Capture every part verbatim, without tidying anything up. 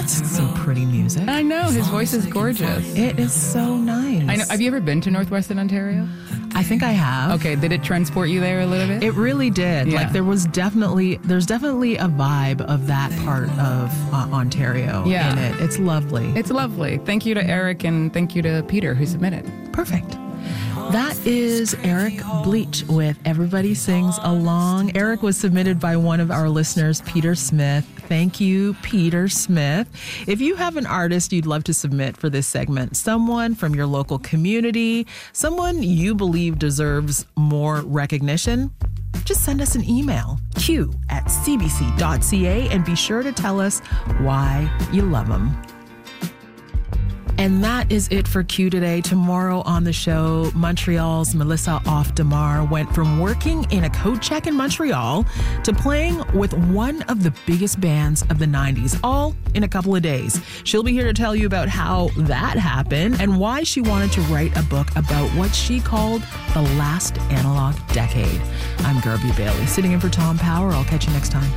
That's some pretty music. I know. His voice is gorgeous. It is so nice. I know. Have you ever been to Northwestern Ontario? I think I have. Okay. Did it transport you there a little bit? It really did. Yeah. Like there was definitely, there's definitely a vibe of that part of uh, Ontario Yeah. in it. It's lovely. It's lovely. Thank you to Eric and thank you to Peter who submitted. Perfect. That is Eric Bleach with Everybody Sings Along. Eric was submitted by one of our listeners, Peter Smith. Thank you, Peter Smith. If you have an artist you'd love to submit for this segment, someone from your local community, someone you believe deserves more recognition, just send us an email, q at c b c dot c a, and be sure to tell us why you love them. And that is it for Q today. Tomorrow on the show, Montreal's Melissa Off-Demar went from working in a coat check in Montreal to playing with one of the biggest bands of the nineties, all in a couple of days. She'll be here to tell you about how that happened and why she wanted to write a book about what she called the last analog decade. I'm Garby Bailey, sitting in for Tom Power. I'll catch you next time.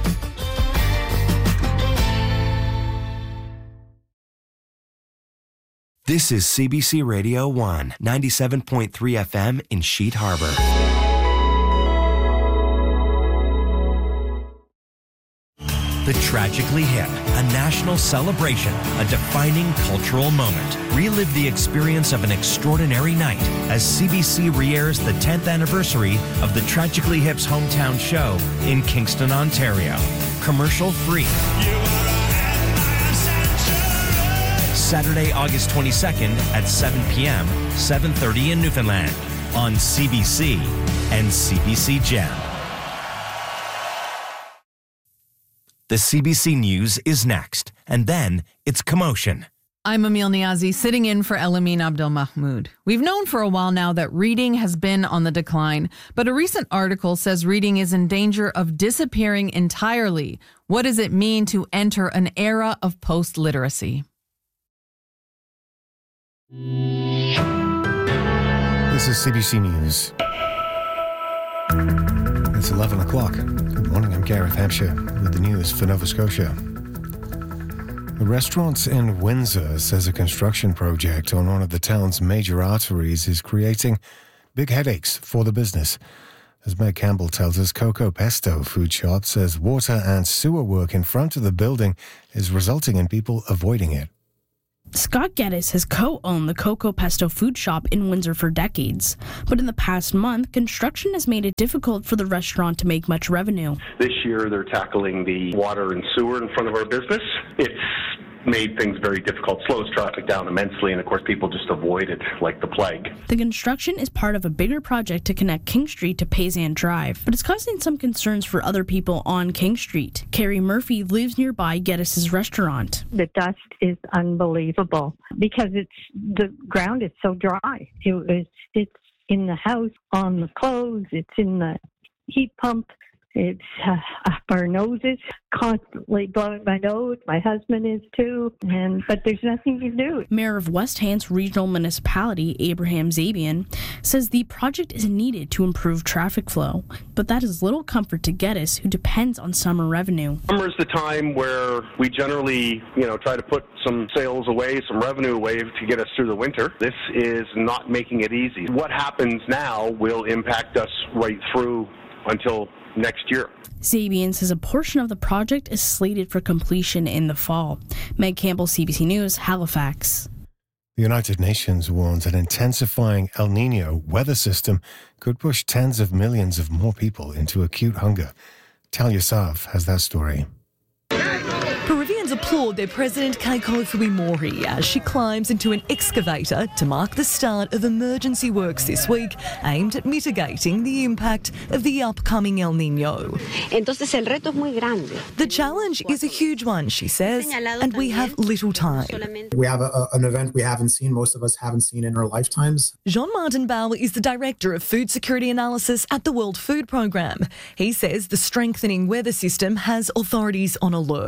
This is C B C Radio one, ninety-seven point three F M in Sheet Harbor. The Tragically Hip, a national celebration, a defining cultural moment. Relive the experience of an extraordinary night as C B C re-airs the tenth anniversary of the Tragically Hip's hometown show in Kingston, Ontario. Commercial free. Saturday, August twenty-second at seven p.m., seven thirty in Newfoundland on C B C and C B C Gem. The C B C News is next, and then it's Commotion. I'm Emil Niazi, sitting in for Elamin Abdelmahmoud. We've known for a while now that reading has been on the decline, but a recent article says reading is in danger of disappearing entirely. What does it mean to enter an era of post-literacy? This is C B C News. It's eleven o'clock. Good morning, I'm Gareth Hampshire with the news for Nova Scotia. A restaurant in Windsor says a construction project on one of the town's major arteries is creating big headaches for the business. As Meg Campbell tells us, Coco Pesto Food Shop says water and sewer work in front of the building is resulting in people avoiding it. Scott Geddes has co-owned the Coco Pesto food shop in Windsor for decades. But in the past month, construction has made it difficult for the restaurant to make much revenue. This year, they're tackling the water and sewer in front of our business. It's made things very difficult, slows traffic down immensely, and of course people just avoid it like the plague. The construction is part of a bigger project to connect King Street to Paysan Drive, but it's causing some concerns for other people on King Street. Carrie Murphy lives nearby Geddes' restaurant. The dust is unbelievable because it's the ground is so dry. It was, it's in the house, on the clothes, it's in the heat pump. It's uh, up our noses, constantly blowing my nose. My husband is too, and but there's nothing to do. Mayor of West Hants Regional Municipality, Abraham Zabian, says the project is needed to improve traffic flow, but that is little comfort to Geddes, who depends on summer revenue. Summer is the time where we generally, you know, try to put some sales away, some revenue away to get us through the winter. This is not making it easy. What happens now will impact us right through until next year. Zabian says a portion of the project is slated for completion in the fall. Meg Campbell, C B C News, Halifax. The United Nations warns an intensifying El Niño weather system could push tens of millions of more people into acute hunger. Talia Sav has that story. Peruvians applaud their president Keiko Fujimori as she climbs into an excavator to mark the start of emergency works this week aimed at mitigating the impact of the upcoming El Niño. Entonces el reto es muy grande. The challenge is a huge one, she says, and we have little time. We have a, an event we haven't seen, most of us haven't seen in our lifetimes. Jean-Martin Bauer is the Director of Food Security Analysis at the World Food Programme. He says the strengthening weather system has authorities on alert.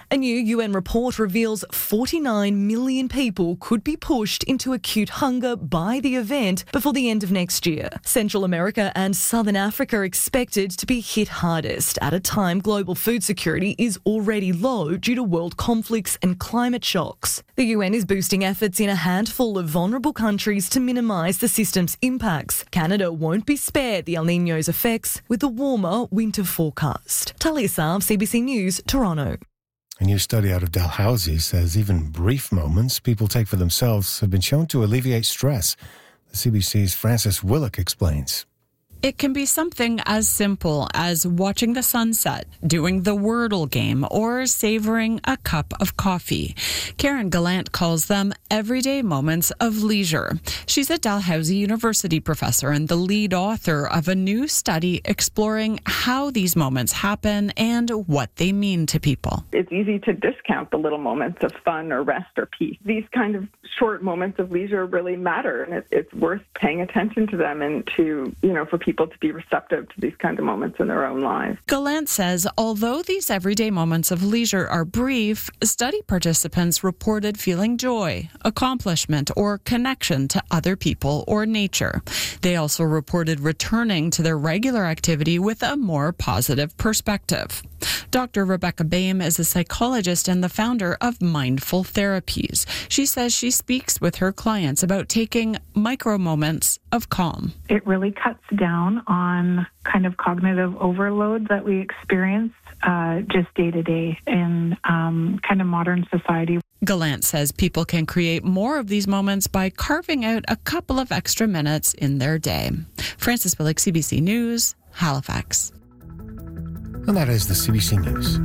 A new U N report reveals forty-nine million people could be pushed into acute hunger by the event before the end of next year. Central America and Southern Africa are expected to be hit hardest at a time global food security is already low due to world conflicts and climate shocks. The U N is boosting efforts in a handful of vulnerable countries to minimise the system's impacts. Canada won't be spared the El Niño's effects with a warmer winter forecast. Talia Saab, C B C News, Toronto. A new study out of Dalhousie says even brief moments people take for themselves have been shown to alleviate stress. The C B C's Frances Willock explains. It can be something as simple as watching the sunset, doing the Wordle game, or savoring a cup of coffee. Karen Gallant calls them everyday moments of leisure. She's a Dalhousie University professor and the lead author of a new study exploring how these moments happen and what they mean to people. It's easy to discount the little moments of fun or rest or peace. These kind of short moments of leisure really matter, and it, it's worth paying attention to them and to, you know, for people people to be receptive to these kind of moments in their own lives. Gallant says although these everyday moments of leisure are brief, study participants reported feeling joy, accomplishment, or connection to other people or nature. They also reported returning to their regular activity with a more positive perspective. Doctor Rebecca Boehm is a psychologist and the founder of Mindful Therapies. She says she speaks with her clients about taking micro moments of calm. It really cuts down on kind of cognitive overload that we experience uh, just day to day in um, kind of modern society. Gallant says people can create more of these moments by carving out a couple of extra minutes in their day. Frances Willock, C B C News, Halifax. And that is the C B C News.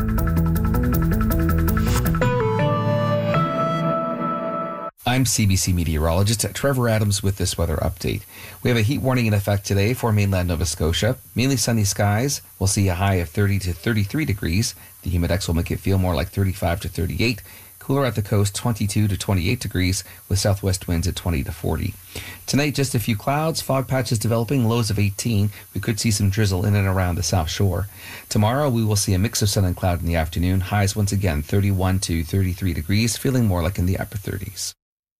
I'm C B C meteorologist Trevor Adams with this weather update. We have a heat warning in effect today for mainland Nova Scotia. Mainly sunny skies. We'll see a high of thirty to thirty-three degrees. The humidex will make it feel more like thirty-five to thirty-eight. Cooler at the coast, twenty-two to twenty-eight degrees, with southwest winds at twenty to forty. Tonight, just a few clouds, fog patches developing, lows of eighteen. We could see some drizzle in and around the South Shore. Tomorrow, we will see a mix of sun and cloud in the afternoon. Highs once again, thirty-one to thirty-three degrees, feeling more like in the upper thirties.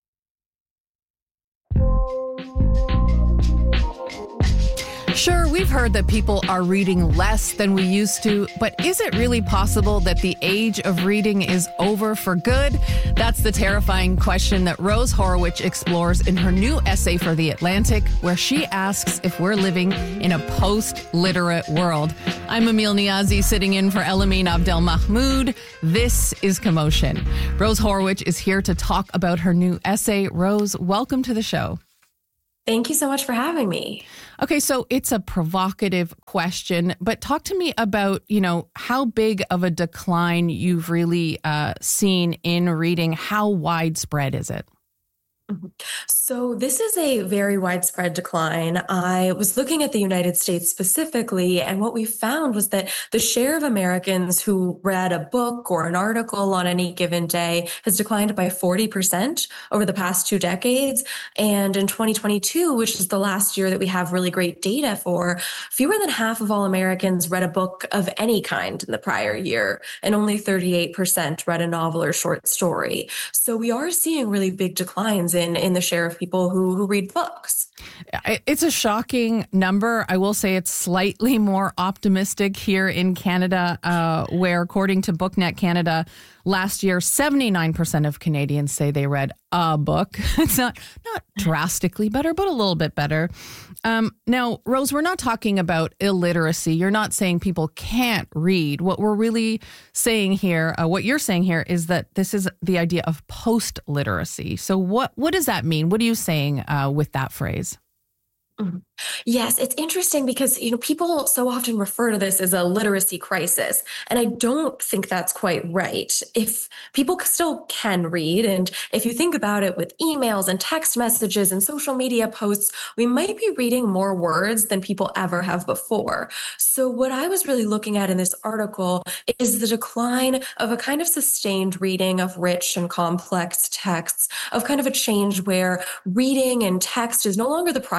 Sure, we've heard that people are reading less than we used to, but is it really possible that the age of reading is over for good? That's the terrifying question that Rose Horowitz explores in her new essay for The Atlantic, where she asks if we're living in a post-literate world. I'm Emil Niazi, sitting in for Elamin Abdelmahmoud. This is Commotion. Rose Horowitz is here to talk about her new essay. Rose, welcome to the show. Thank you so much for having me. Okay, so it's a provocative question, but talk to me about, you know, how big of a decline you've really uh, seen in reading. How widespread is it? So this is a very widespread decline. I was looking at the United States specifically, and what we found was that the share of Americans who read a book or an article on any given day has declined by forty percent over the past two decades. And in twenty twenty-two, which is the last year that we have really great data for, fewer than half of all Americans read a book of any kind in the prior year, and only thirty-eight percent read a novel or short story. So we are seeing really big declines in, in the share of people who, who read books. It's a shocking number. I will say it's slightly more optimistic here in Canada, uh, where according to BookNet Canada, last year, seventy-nine percent of Canadians say they read a book. It's not not drastically better, but a little bit better. Um, now, Rose, we're not talking about illiteracy. You're not saying people can't read. What we're really saying here, uh, what you're saying here is that this is the idea of post-literacy. So what, what does that mean? What are you saying uh, with that phrase? Mm-hmm. Yes, it's interesting because, you know, people so often refer to this as a literacy crisis, and I don't think that's quite right. If people still can read, and if you think about it with emails and text messages and social media posts, we might be reading more words than people ever have before. So what I was really looking at in this article is the decline of a kind of sustained reading of rich and complex texts, of kind of a change where reading and text is no longer the primary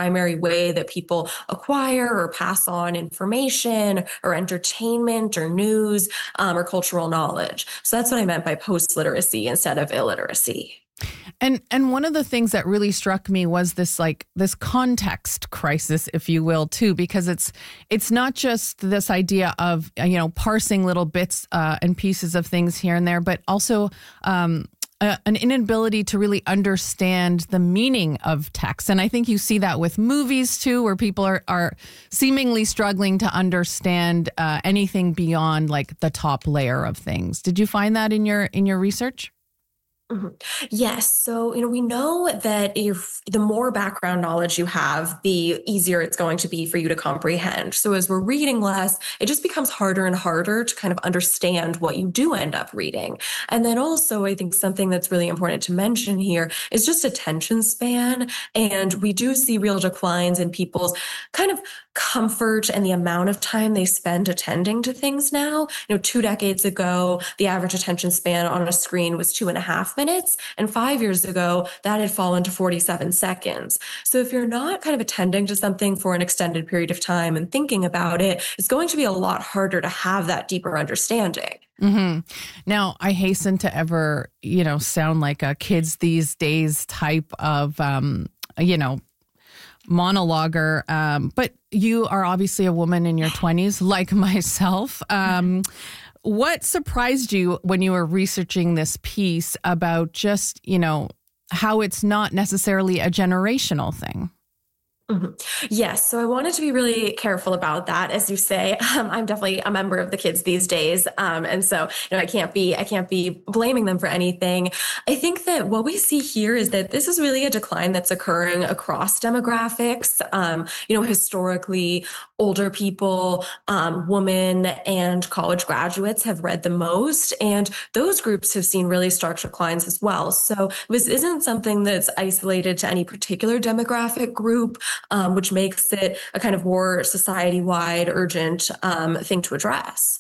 way that people acquire or pass on information or entertainment or news um, or cultural knowledge. So that's what I meant by post-literacy instead of illiteracy. And and one of the things that really struck me was this like this context crisis, if you will, too, because it's it's not just this idea of, you know, parsing little bits uh, and pieces of things here and there, but also um, a, an inability to really understand the meaning of text. And I think you see that with movies, too, where people are, are seemingly struggling to understand uh, anything beyond like the top layer of things. Did you find that in your in your research? Mm-hmm. Yes. So, you know, we know that if the more background knowledge you have, the easier it's going to be for you to comprehend. So as we're reading less, it just becomes harder and harder to kind of understand what you do end up reading. And then also, I think something that's really important to mention here is just attention span. And we do see real declines in people's kind of comfort and the amount of time they spend attending to things now. You know, two decades ago, the average attention span on a screen was two and a half minutes. And five years ago, that had fallen to forty-seven seconds. So if you're not kind of attending to something for an extended period of time and thinking about it, it's going to be a lot harder to have that deeper understanding. Mm-hmm. Now, I hasten to ever, you know, sound like a kids these days type of, um, you know, monologuer, um, but you are obviously a woman in your twenties, like myself. Um, what surprised you when you were researching this piece about just, you know, how it's not necessarily a generational thing? Mm-hmm. Yes. So I wanted to be really careful about that. As you say, um, I'm definitely a member of the kids these days. Um, and so, you know, I can't be, I can't be blaming them for anything. I think that what we see here is that this is really a decline that's occurring across demographics. Um, you know, historically, older people, um, women and college graduates have read the most, and those groups have seen really stark declines as well. So this isn't something that's isolated to any particular demographic group. Um, which makes it a kind of more society-wide, urgent um, thing to address.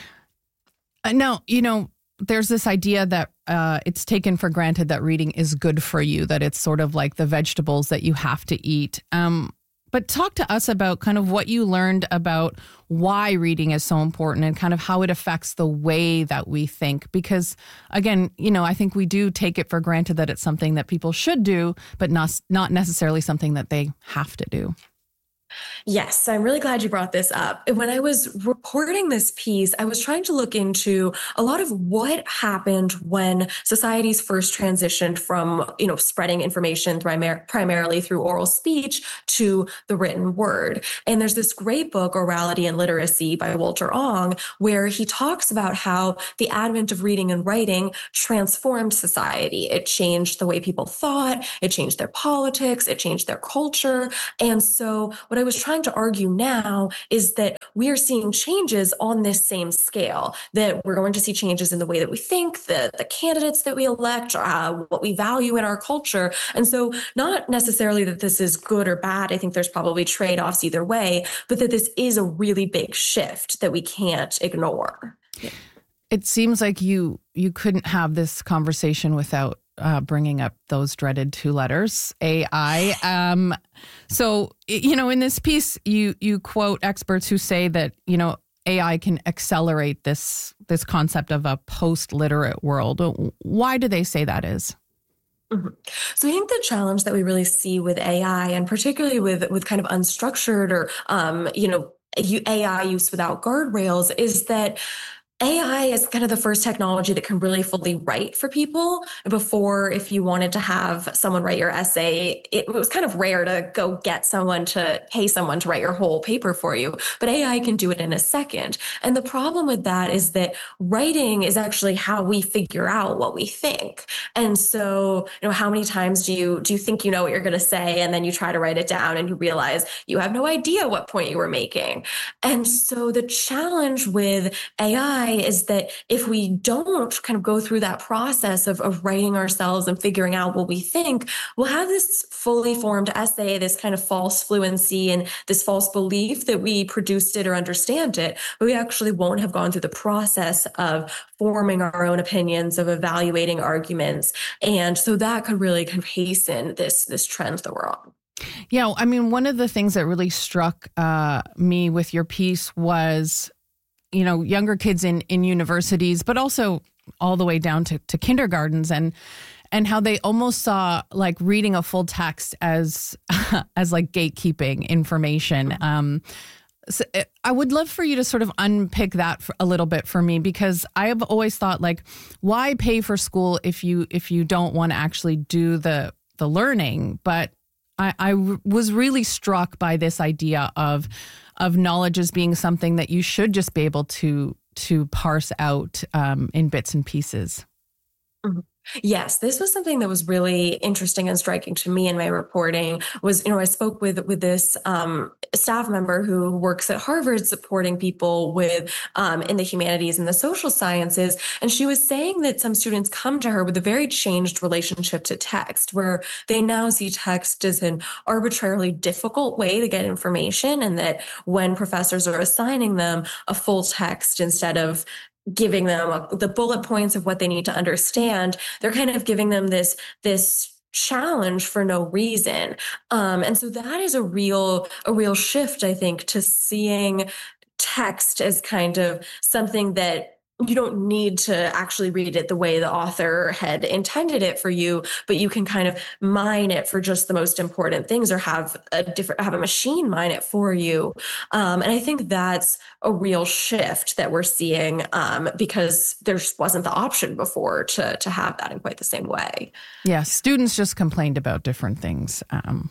Uh, now, you know, there's this idea that uh, it's taken for granted that reading is good for you, that it's sort of like the vegetables that you have to eat. Um, but talk to us about kind of what you learned about why reading is so important and kind of how it affects the way that we think. Because, again, you know, I think we do take it for granted that it's something that people should do, but not, not necessarily something that they have to do. Yes, I'm really glad you brought this up. When I was reporting this piece, I was trying to look into a lot of what happened when societies first transitioned from, you know, spreading information primar- primarily through oral speech to the written word. And there's this great book, Orality and Literacy by Walter Ong, where he talks about how the advent of reading and writing transformed society. It changed the way people thought, it changed their politics, it changed their culture. And so what I was trying to argue now is that we are seeing changes on this same scale, that we're going to see changes in the way that we think, the, the candidates that we elect, uh, what we value in our culture. And so not necessarily that this is good or bad. I think there's probably trade-offs either way, but that this is a really big shift that we can't ignore. It seems like you you couldn't have this conversation without uh, bringing up those dreaded two letters, A I. Um, so, you know, in this piece, you you quote experts who say that, you know, A I can accelerate this this concept of a post-literate world. Why do they say that is? Mm-hmm. So I think the challenge that we really see with A I, and particularly with with kind of unstructured or, um, you know, A I use without guardrails, is that A I is kind of the first technology that can really fully write for people. Before, if you wanted to have someone write your essay, it was kind of rare to go get someone to pay someone to write your whole paper for you. But A I can do it in a second. And the problem with that is that writing is actually how we figure out what we think. And so, you know, how many times do you do you think you know what you're going to say, and then you try to write it down and you realize you have no idea what point you were making? And so the challenge with A I is that if we don't kind of go through that process of, of writing ourselves and figuring out what we think, we'll have this fully formed essay, this kind of false fluency and this false belief that we produced it or understand it, but we actually won't have gone through the process of forming our own opinions, of evaluating arguments. And so that could really kind of hasten this, this trend that we're on. Yeah, I mean, one of the things that really struck uh, me with your piece was, you know, younger kids in, in universities, but also all the way down to, to kindergartens, and and how they almost saw like reading a full text as as like gatekeeping information. Um, so I would love for you to sort of unpick that for a little bit for me, because I have always thought, like, why pay for school if you if you don't want to actually do the the learning? But I, I was really struck by this idea of of knowledge as being something that you should just be able to to parse out um, in bits and pieces. Mm-hmm. Yes, this was something that was really interesting and striking to me in my reporting. Was, you know, I spoke with with this um, staff member who works at Harvard supporting people with um, in the humanities and the social sciences, and she was saying that some students come to her with a very changed relationship to text, where they now see text as an arbitrarily difficult way to get information, and that when professors are assigning them a full text instead of giving them a, the bullet points of what they need to understand, they're kind of giving them this this challenge for no reason. Um, and so that is a real a real shift, I think, to seeing text as kind of something that you don't need to actually read it the way the author had intended it for you, but you can kind of mine it for just the most important things, or have a different, have a machine mine it for you. Um, and I think that's a real shift that we're seeing um, because there just wasn't the option before to to have that in quite the same way. Yeah, students just complained about different things um,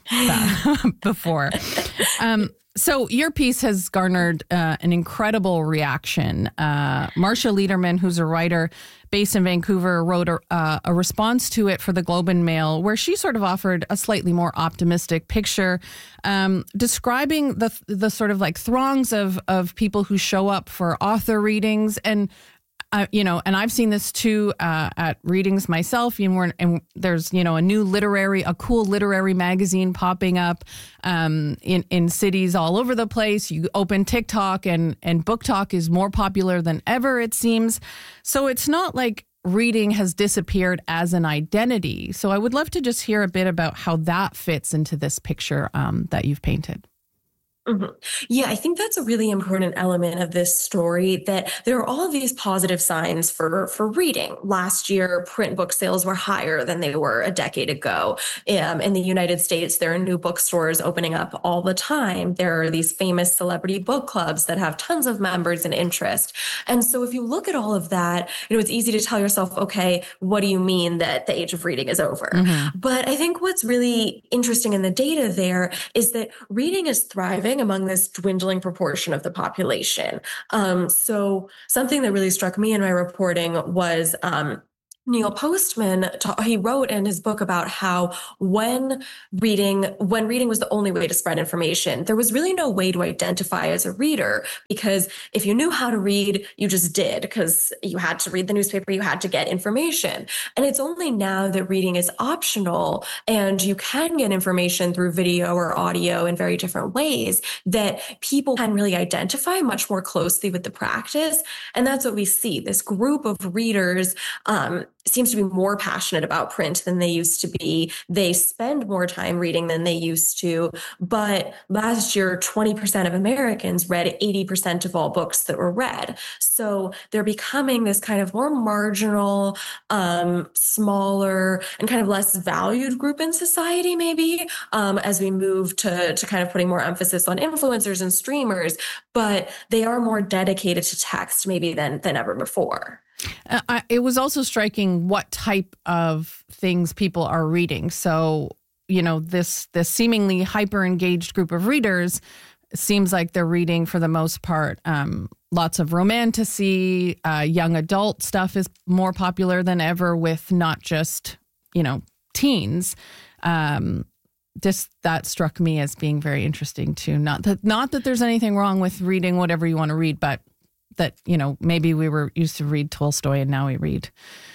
before. Um, So your piece has garnered uh, an incredible reaction. Uh, Marcia Lederman, who's a writer based in Vancouver, wrote a, uh, a response to it for the Globe and Mail, where she sort of offered a slightly more optimistic picture, um, describing the the sort of like throngs of of people who show up for author readings. And Uh, you know, and I've seen this too uh, at readings myself. You know, we're, and there's, you know, a new literary, a cool literary magazine popping up um, in in cities all over the place. You open TikTok, and and Book Talk is more popular than ever, it seems. So it's not like reading has disappeared as an identity. So I would love to just hear a bit about how that fits into this picture um, that you've painted. Mm-hmm. Yeah, I think that's a really important element of this story, that there are all of these positive signs for, for reading. Last year, print book sales were higher than they were a decade ago. Um, in the United States, there are new bookstores opening up all the time. There are these famous celebrity book clubs that have tons of members and interest. And so if you look at all of that, you know, it's easy to tell yourself, okay, what do you mean that the age of reading is over? Mm-hmm. But I think what's really interesting in the data there is that reading is thriving among this dwindling proportion of the population. Um, so something that really struck me in my reporting was um, Neil Postman, he wrote in his book about how when reading, when reading was the only way to spread information, there was really no way to identify as a reader, because if you knew how to read, you just did, because you had to read the newspaper, you had to get information. And it's only now that reading is optional and you can get information through video or audio in very different ways that people can really identify much more closely with the practice. And that's what we see. This group of readers, um, seems to be more passionate about print than they used to be. They spend more time reading than they used to. But last year, twenty percent of Americans read eighty percent of all books that were read. So they're becoming this kind of more marginal, um, smaller, and kind of less valued group in society, maybe, um, as we move to, to kind of putting more emphasis on influencers and streamers. But they are more dedicated to text maybe than, than ever before. Uh, I, it was also striking what type of things people are reading. So, you know, this this seemingly hyper engaged group of readers seems like they're reading for the most part um, lots of romantasy. Uh, young adult stuff is more popular than ever with not just, you know, teens. Um, Just that struck me as being very interesting too. Not that not that there's anything wrong with reading whatever you want to read, but that, you know, maybe we were used to read Tolstoy and now we read,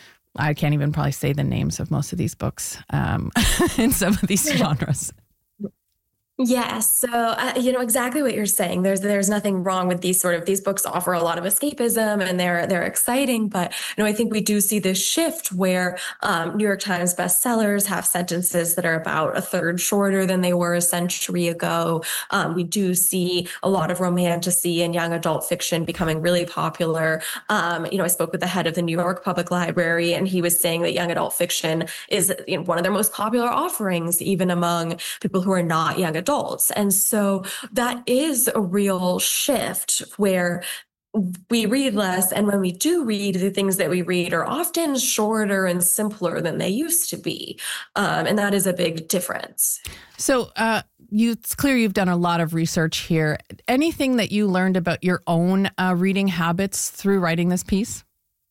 I can't even probably say the names of most of these books um, in some of these genres. Yes. So, uh, you know, exactly what you're saying. There's there's nothing wrong with these sort of these books offer a lot of escapism and they're they're exciting. But, you know, I think we do see this shift where um, New York Times bestsellers have sentences that are about a third shorter than they were a century ago. Um, we do see a lot of romantasy and young adult fiction becoming really popular. Um, you know, I spoke with the head of the New York Public Library, and he was saying that young adult fiction is, you know, one of their most popular offerings, even among people who are not young adults. And so that is a real shift where we read less. And when we do read, the things that we read are often shorter and simpler than they used to be. Um, and that is a big difference. So uh, you, it's clear you've done a lot of research here. Anything that you learned about your own uh, reading habits through writing this piece?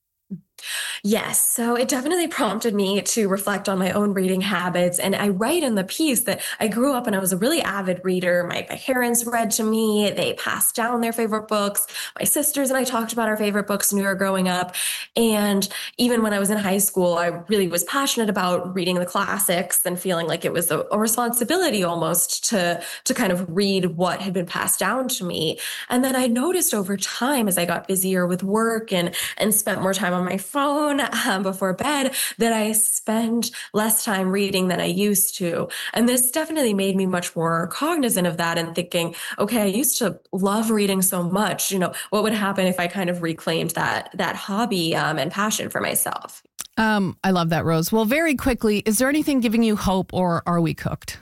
Yes. So it definitely prompted me to reflect on my own reading habits. And I write in the piece that I grew up and I was a really avid reader. My, my parents read to me. They passed down their favorite books. My sisters and I talked about our favorite books when we were growing up. And even when I was in high school, I really was passionate about reading the classics and feeling like it was a, a responsibility almost to, to kind of read what had been passed down to me. And then I noticed over time, as I got busier with work and, and spent more time on my phone um, before bed, that I spend less time reading than I used to. And this definitely made me much more cognizant of that and thinking, okay, I used to love reading so much. You know, what would happen if I kind of reclaimed that that hobby um, and passion for myself? Um, I love that, Rose. Well, very quickly, is there anything giving you hope, or are we cooked?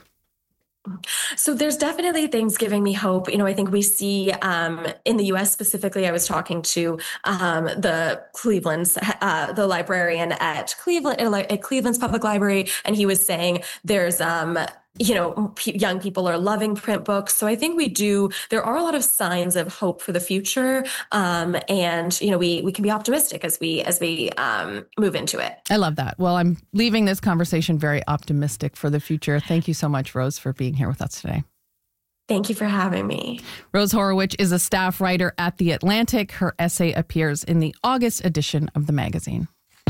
So there's definitely things giving me hope. You know, I think we see um, in the U S specifically, I was talking to um, the Cleveland's, uh, the librarian at Cleveland, at Cleveland's Public Library, and he was saying there's, um, you know, p- young people are loving print books. So I think we do, there are a lot of signs of hope for the future. Um, and, you know, we, we can be optimistic as we, as we um, move into it. I love that. Well, I'm leaving this conversation very optimistic for the future. Thank you so much, Rose, for being here with us today. Thank you for having me. Rose Horowitz is a staff writer at The Atlantic. Her essay appears in the August edition of the magazine.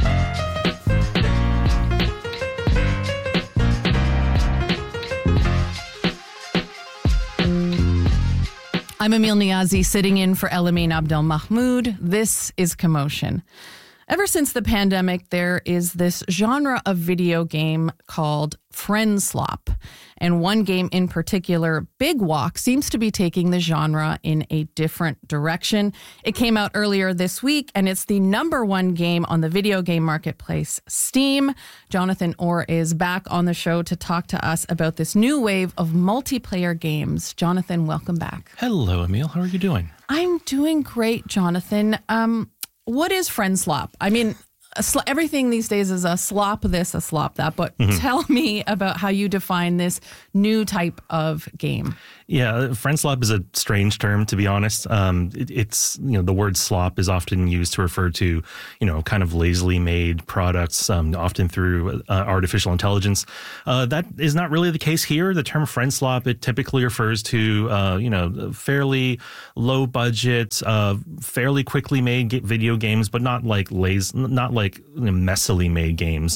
I'm Emil Niazi, sitting in for Elamin Abdelmahmoud. This is Commotion. Ever since the pandemic, there is this genre of video game called friend slop. And one game in particular, Big Walk, seems to be taking the genre in a different direction. It came out earlier this week, and it's the number one game on the video game marketplace, Steam. Jonathan Orr is back on the show to talk to us about this new wave of multiplayer games. Jonathan, welcome back. Hello, Emil. How are you doing? I'm doing great, Jonathan. Um, what is friend slop? I mean, a sl- everything these days is a slop this, a slop that, but mm-hmm. tell me about how you define this new type of game. Yeah, friend slop is a strange term, to be honest. Um, it, it's, you know, the word slop is often used to refer to, you know, kind of lazily made products, um, often through uh, artificial intelligence. Uh, that is not really the case here. The term friend slop, it typically refers to, uh, you know, fairly low budget, uh, fairly quickly made video games, but not like lazy, not like you know, messily made games.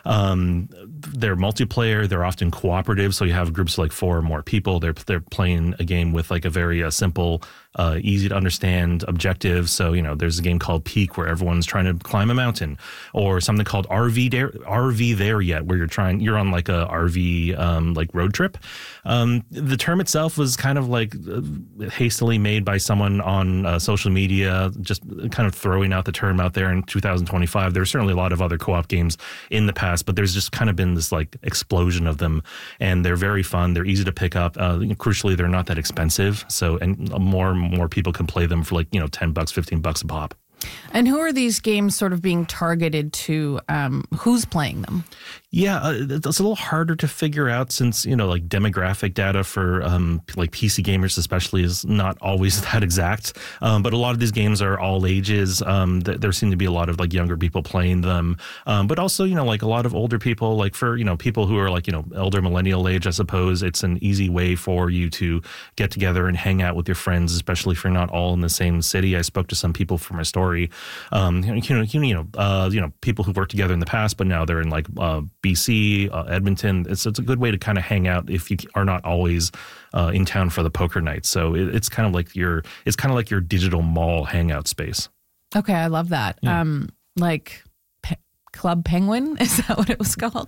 Um, they're multiplayer. They're often cooperative. So you have groups of like four or more people. They're they're playing a game with like a very uh, simple, uh, easy to understand objective. So, you know, there's a game called Peak where everyone's trying to climb a mountain, or something called R V There, R V There Yet, where you're trying, you're on like a R V, um, like road trip. Um, the term itself was kind of like uh, hastily made by someone on uh, social media, just kind of throwing out the term out there in two thousand twenty-five. There's certainly a lot of other co-op games in the past, but there's just kind of been this like explosion of them, and they're very fun. They're easy to pick up. Uh, crucially, they're not that expensive. So, and more and more people can play them for like, you know, ten bucks, fifteen bucks a pop. And who are these games sort of being targeted to? Um, who's playing them? Yeah, uh, it's a little harder to figure out since, you know, like demographic data for um, like P C gamers especially is not always that exact. Um, but a lot of these games are all ages. Um, th- there seem to be a lot of like younger people playing them. Um, but also, you know, like a lot of older people, like for, you know, people who are like, you know, elder millennial age, I suppose it's an easy way for you to get together and hang out with your friends, especially if you're not all in the same city. I spoke to some people from Astoria story. Um, you know, you know, uh, you know, people who worked together in the past, but now they're in like uh, B C, uh, Edmonton. It's it's a good way to kind of hang out if you are not always uh, in town for the poker night. So it, it's kind of like your it's kind of like your digital mall hangout space. Okay, I love that. Yeah. Um, like Pe- Club Penguin, is that what it was called?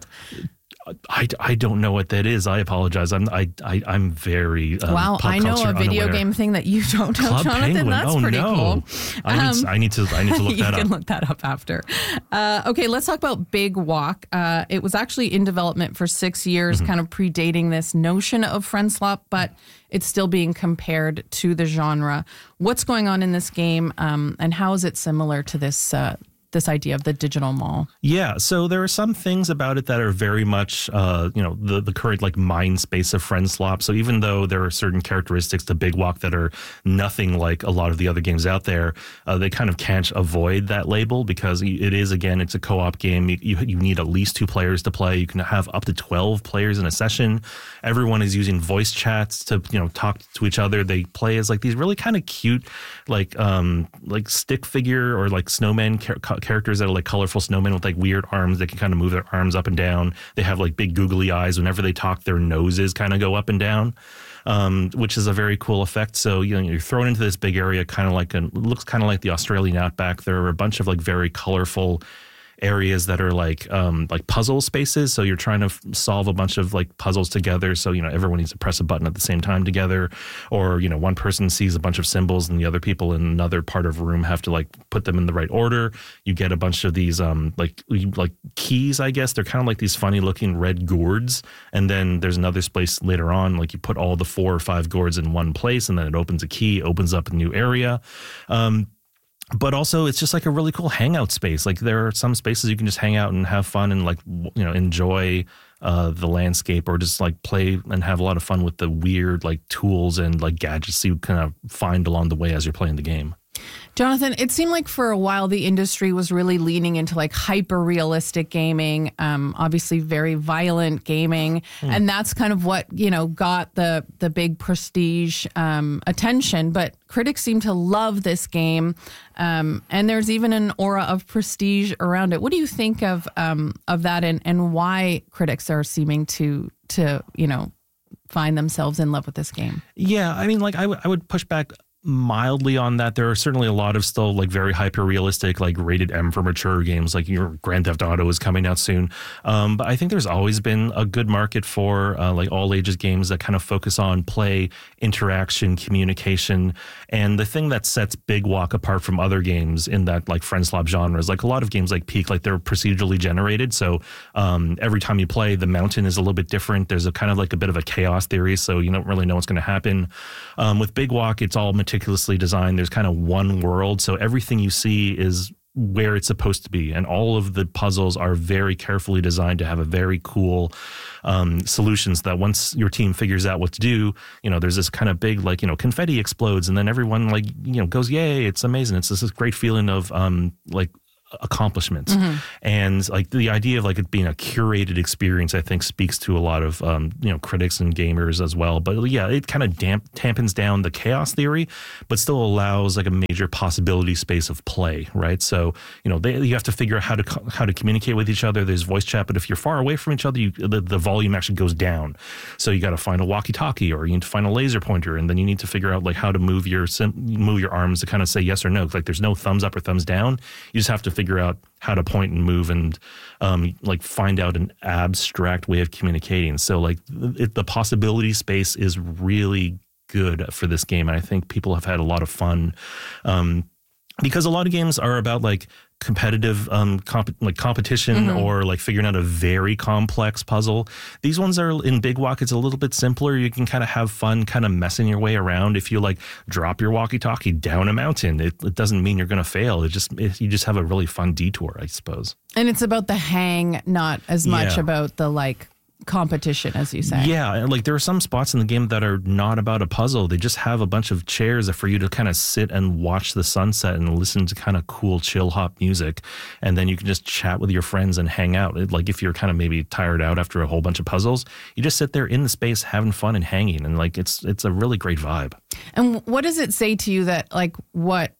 I, I don't know what that is. I apologize. I'm I, I I'm very um, wow. pop I know culture a video unaware. game thing that you don't know, Club Jonathan. Penguin. That's oh, pretty no. cool. I need Um, I need to I need to look you that can up. look that up after. Uh, okay, let's talk about Big Walk. Uh, it was actually in development for six years, Mm-hmm. kind of predating this notion of friend slop, but it's still being compared to the genre. What's going on in this game, um, and how is it similar to this uh, this idea of the digital mall? Yeah, so there are some things about it that are very much, uh, you know, the, the current like mind space of friend slop. So even though there are certain characteristics to Big Walk that are nothing like a lot of the other games out there, uh, they kind of can't avoid that label because it is, again, it's a co-op game. You, you, you need at least two players to play. You can have up to twelve players in a session. Everyone is using voice chats to, you know, talk to each other. They play as like these really kind of cute, like um, like stick figure or like snowman char- characters that are like colorful snowmen with like weird arms. They can kind of move their arms up and down. They have like big googly eyes. Whenever they talk, their noses kind of go up and down, um, which is a very cool effect. So, you know, you're thrown into this big area, kind of like a, looks kind of like the Australian outback. There are a bunch of like very colorful areas that are like um like puzzle spaces, so you're trying to f- solve a bunch of like puzzles together, so you know everyone needs to press a button at the same time together, or you know one person sees a bunch of symbols and the other people in another part of a room have to like put them in the right order. You get a bunch of these um like like keys, I guess. They're kind of like these funny looking red gourds, and then there's another space later on, like you put all the four or five gourds in one place and then it opens a key, opens up a new area. um But also, it's just like a really cool hangout space. Like there are some spaces you can just hang out and have fun and like, you know, enjoy uh, the landscape, or just like play and have a lot of fun with the weird like tools and like gadgets you kind of find along the way as you're playing the game. Jonathan, it seemed like for a while the industry was really leaning into like hyper realistic gaming, um, obviously very violent gaming, mm. and that's kind of what you know got the the big prestige um, attention. But critics seem to love this game, um, and there's even an aura of prestige around it. What do you think of um, of that, and, and why critics are seeming to to you know find themselves in love with this game? Yeah, I mean, like I, w- I would push back mildly on that. There are certainly a lot of still like very hyper realistic, like rated M for mature games, like your Grand Theft Auto is coming out soon. Um, but I think there's always been a good market for uh, like all ages games that kind of focus on play, interaction, communication. And the thing that sets Big Walk apart from other games in that like friend slop genre is like a lot of games like Peak, like they're procedurally generated. So um, every time you play, the mountain is a little bit different. There's a kind of like a bit of a chaos theory, so you don't really know what's going to happen. Um, with Big Walk, it's all meticulously designed. There's kind of one world, so everything you see is where it's supposed to be, and all of the puzzles are very carefully designed to have a very cool um, solutions that once your team figures out what to do, you know, there's this kind of big like, you know, confetti explodes and then everyone like, you know, goes, yay, it's amazing. It's this, this great feeling of um, like accomplishments. Mm-hmm. And like the idea of like it being a curated experience, I think speaks to a lot of um, you know, critics and gamers as well. But yeah, it kind of damp dampens down the chaos theory, but still allows like a major possibility space of play, right? So you know, they, you have to figure out how to how to communicate with each other. There's voice chat, but if you're far away from each other, you, the, the volume actually goes down. So you got to find a walkie-talkie, or you need to find a laser pointer, and then you need to figure out like how to move your move your arms to kind of say yes or no. Like there's no thumbs up or thumbs down. You just have to figure out how to point and move and um, like find out an abstract way of communicating. So like it, the possibility space is really good for this game. And I think people have had a lot of fun um, because a lot of games are about like competitive um comp- like competition mm-hmm. or like figuring out a very complex puzzle. These ones are in Big Walk, it's a little bit simpler. You can kind of have fun kind of messing your way around. If you like drop your walkie-talkie down a mountain, it, it doesn't mean you're going to fail. It just it, you just have a really fun detour, I suppose. And it's about the hang, not as much yeah. about the like competition, as you say. Yeah, and like there are some spots in the game that are not about a puzzle. They just have a bunch of chairs for you to kind of sit and watch the sunset and listen to kind of cool chill hop music, and then you can just chat with your friends and hang out. It, like if you're kind of maybe tired out after a whole bunch of puzzles, you just sit there in the space having fun and hanging, and like it's it's a really great vibe. And what does it say to you that like what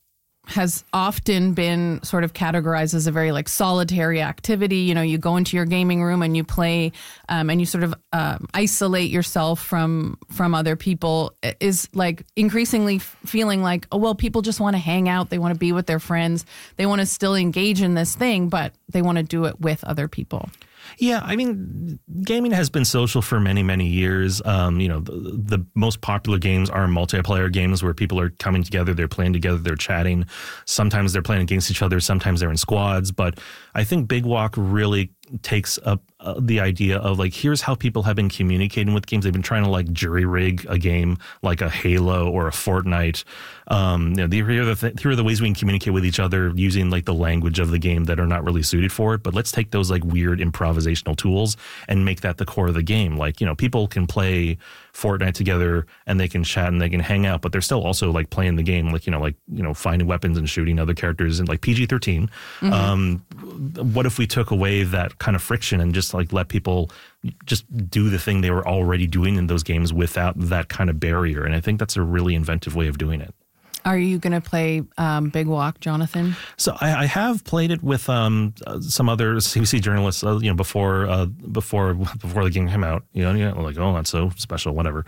has often been sort of categorized as a very like solitary activity. You know, you go into your gaming room and you play um, and you sort of um, isolate yourself from from other people, is like increasingly feeling like, oh, well, people just want to hang out. They want to be with their friends. They want to still engage in this thing, but they want to do it with other people. Yeah, I mean, gaming has been social for many, many years. Um, you know, the, the most popular games are multiplayer games where people are coming together, they're playing together, they're chatting. Sometimes they're playing against each other, sometimes they're in squads. But I think Big Walk really takes up uh, the idea of like, here's how people have been communicating with games. They've been trying to like jury rig a game like a Halo or a Fortnite. Um, you know, here are, the th- here are the ways we can communicate with each other using like the language of the game that are not really suited for it. But let's take those like weird improvisational tools and make that the core of the game. Like, you know, people can play Fortnite together and they can chat and they can hang out, but they're still also like playing the game, like, you know, like, you know, finding weapons and shooting other characters and like P G thirteen. Mm-hmm. Um, what if we took away that kind of friction and just like let people just do the thing they were already doing in those games without that kind of barrier? And I think that's a really inventive way of doing it. Are you going to play um, Big Walk, Jonathan? So I, I have played it with um, uh, some other C B C journalists, uh, you know, before uh, before before the game came out. You know, you know, like, oh, that's so special, whatever.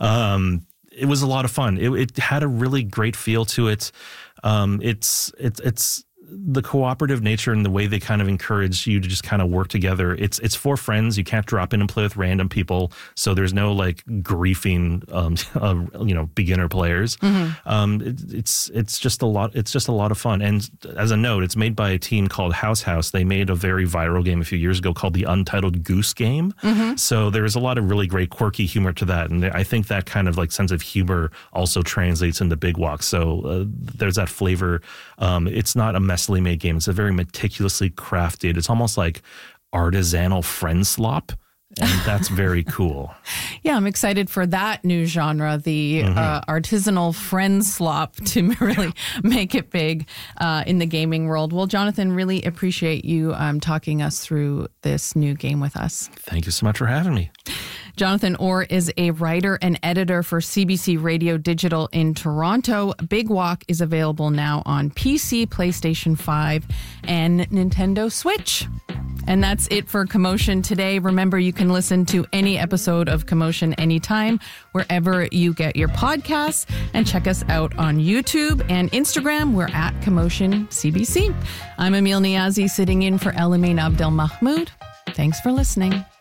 Um, it was a lot of fun. It, it had a really great feel to it. Um, it's it's it's. the cooperative nature and the way they kind of encourage you to just kind of work together. It's it's for friends. You can't drop in and play with random people. So there's no like griefing, um, uh, you know, beginner players. Mm-hmm. Um, it, it's it's just a lot. It's just a lot of fun. And as a note, it's made by a team called House House. They made a very viral game a few years ago called the Untitled Goose Game. Mm-hmm. So there's a lot of really great quirky humor to that. And I think that kind of like sense of humor also translates into Big Walk. So uh, there's that flavor. Um, it's not a messily made game. It's a very meticulously crafted. It's almost like artisanal friend slop. And that's very cool. Yeah, I'm excited for that new genre, the mm-hmm. uh, artisanal friend slop, to really make it big uh, in the gaming world. Well, Jonathan, really appreciate you um, talking us through this new game with us. Thank you so much for having me. Jonathan Orr is a writer and editor for C B C Radio Digital in Toronto. Big Walk is available now on P C, PlayStation five, and Nintendo Switch. And that's it for Commotion today. Remember, you can listen to any episode of Commotion anytime, wherever you get your podcasts. And check us out on YouTube and Instagram. We're at Commotion C B C. I'm Emil Niazi, sitting in for Elamin Abdelmahmoud. Thanks for listening.